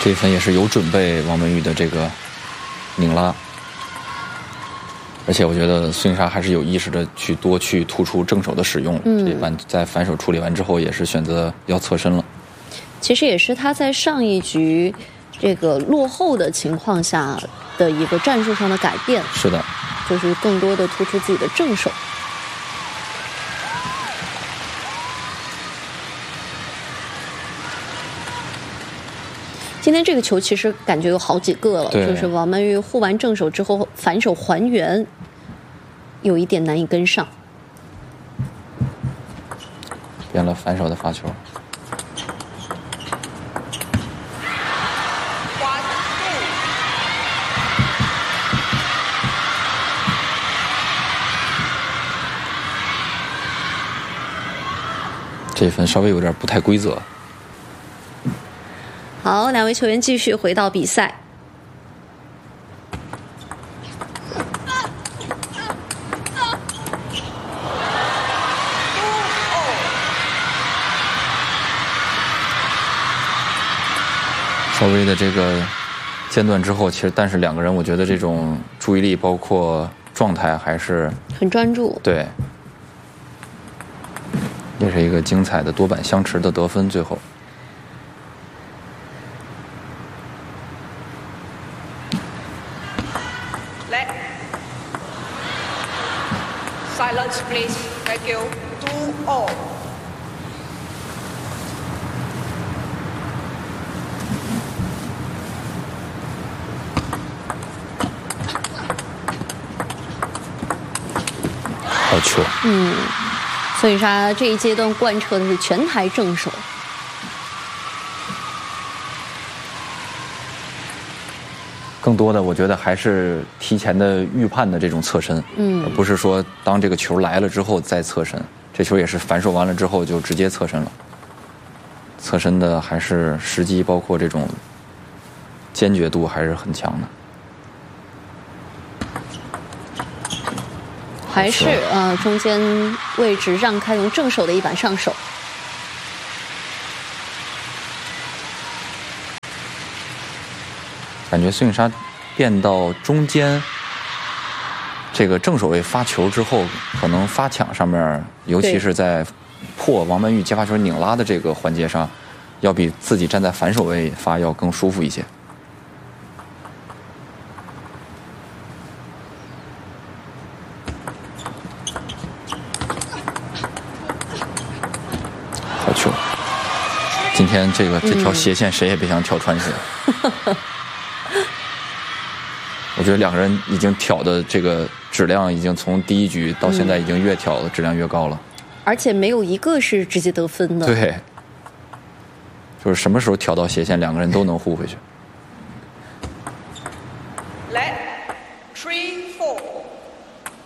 这一分也是有准备王文玉的这个拧拉，而且我觉得孙颖莎还是有意识的多去突出正手的使用，在反手处理完之后也是选择要侧身了。 其实也是他在上一局这个落后的情况下的一个战术上的改变。 是的， 就是更多的突出自己的正手。今天这个球其实感觉有好几个了，就是王曼玉护完正手之后反手还原，有一点难以跟上。 变了反手的发球。这分稍微有点不太规则。 好，两位球员继续回到比赛。 稍微的这个间断之后，其实但是两个人我觉得这种注意力包括状态还是很专注。 对，也是一个精彩的多板相持的得分。最后来 silence please thank you 2-2。 好球。 孙颖莎这一阶段贯彻的是全台正手。 更多的我觉得还是提前的预判的这种侧身，而不是说当这个球来了之后再侧身。这球也是反手完了之后就直接侧身了。侧身的还是时机包括这种坚决度还是很强的。 还是中间位置让开，用正手的一板上手。 感觉孙颖莎变到中间这个正手位发球之后，可能发抢上面，尤其是在破王曼玉接发球拧拉的这个环节上，要比自己站在反手位发要更舒服一些。好球！今天这条斜线谁也别想挑穿去。我觉得两个人已经挑的这个质量，已经从第一局到现在已经越挑的质量越高了。 而且没有一个是直接得分的。 对，就是什么时候挑到斜线，两个人都能护回去。